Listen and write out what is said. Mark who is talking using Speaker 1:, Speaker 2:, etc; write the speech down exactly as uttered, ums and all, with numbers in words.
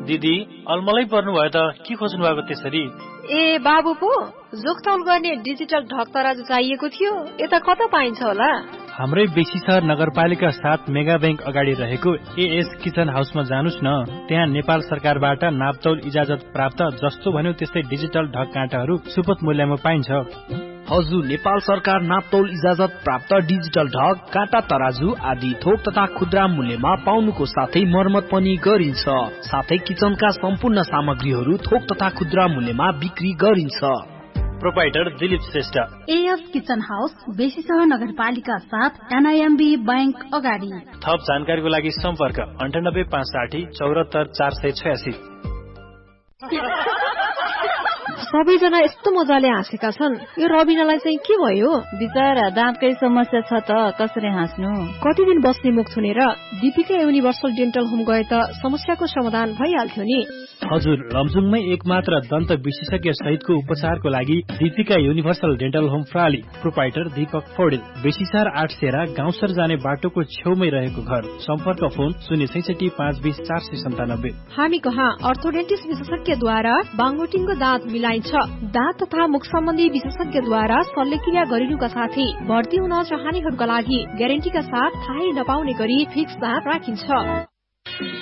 Speaker 1: दिदी अलमलै पर्नु भयो त के खोज्नु भएको त्यसरी?
Speaker 2: ए बाबु पो जोखतौल गर्ने डिजिटल ढक तराजु चाहिएको थियो, यता कता पाइन्छ होला?
Speaker 1: हाम्रै बेसीसहर नगरपालिका सात मेगा बैंक अगाडि रहेको एएस किचन हाउसमा जानुस् न। त्यहाँ नेपाल सरकारबाट नापतौल इजाजत प्राप्त जस्तो भन्यो त्यस्तै डिजिटल ढक काँटाहरू सुपथ मूल्यमा पाइन्छ।
Speaker 3: हजुर, नेपाल सरकार नापतौल इजाजत प्राप्त डिजिटल ढक, काँटा, तराजु आदि थोक तथा खुद्रा मूल्यमा पाउनुको साथै मर्मत पनि गरिन्छ। साथै किचनका सम्पूर्ण सामग्रीहरू थोक तथा खुद्रा मूल्यमा बिक्री गरिन्छ।
Speaker 1: Proprietor Dilip Shrestha,
Speaker 4: as kitchen house, Besisahar नगरपालिका साथ एनआईएमबी बैंक अगाडि।
Speaker 1: थप जानकारीको लागि सम्पर्क अन्ठानब्बे पाँच साठी चौरात्तर चार सय छयासी।
Speaker 2: सबैजना यस्तो मजाले हाँसेका छन्, यो रबिनालाई चाहिँ के भयो?
Speaker 5: बिचरा दाँतकै समस्या छ त कसरी हाँस्नु?
Speaker 2: कति दिन बस्ने मुख छुनेर दीपिका युनिभर्सल डेन्टल होम गए त समस्याको समाधान भइहाल्थ्यो नि।
Speaker 1: हजुर, लमजुङमै एकमात्र दन्त विशेषज्ञ सहितको उपचारको लागि Deepika universal dental home प्राली। Proprietor Deepak Paudel, Besisahar आठ सेरा गाउँसर जाने बाटोको छेउमै रहेको घर। सम्पर्क फोन शून्य छैसठी पाँच बिस चार सय सन्तानब्बे।
Speaker 2: हामी कहाँ अर्थोडेन्टिस्ट विशेषज्ञद्वारा बाङोटिङको दाँत मिलाइन्छ। दाँत तथा मुख सम्बन्धी विशेषज्ञद्वारा शल्यक्रिया गरिनुका साथै भर्ती हुन चाहनेहरूका लागि ग्यारेन्टीका साथ थाहै नपाउने गरी फिक्स दाँत राखिन्छ।